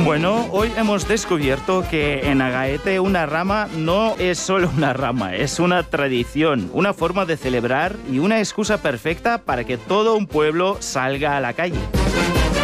Bueno, hoy hemos descubierto que en Agaete una rama no es solo una rama, es una tradición, una forma de celebrar y una excusa perfecta para que todo un pueblo salga a la calle.